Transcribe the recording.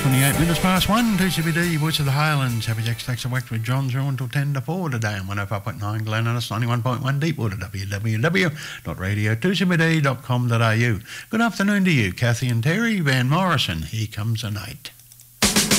28 minutes past 1, 2CBD, Voice of the Highlands. Happy Jack Stacks of Wax with John through until 10 to 4 today on 105.9 Glenellis, 91.1 Deepwater, www.radio2cbd.com.au. Good afternoon to you, Kathy and Terry. Van Morrison, Here Comes the Night.